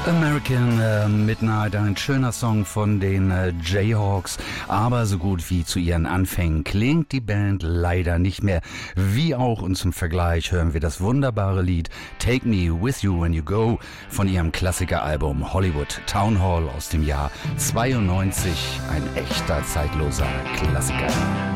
American Midnight, ein schöner Song von den Jayhawks, aber so gut wie zu ihren Anfängen klingt die Band leider nicht mehr. Wie auch, und zum Vergleich hören wir das wunderbare Lied Take Me With You When You Go von ihrem Klassikeralbum Hollywood Town Hall aus dem Jahr 92, ein echter zeitloser Klassiker.